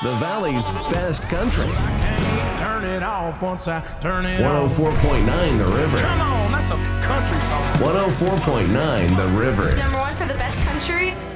the Valley's best country. Turn it off once I turn it 104.9 The River. Come on, that's a country song. 104.9 The River. Number one for the best country.